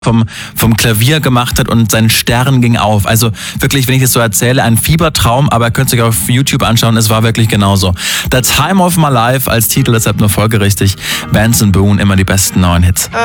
vom Klavier gemacht hat und sein Stern ging auf. Also wirklich, wenn ich das so erzähle, ein Fiebertraum, aber ihr könnt es euch auf YouTube anschauen, es war wirklich genauso. The Time of My Life als Titel, deshalb nur folgerichtig. Benson Boone, immer die besten neuen Hits.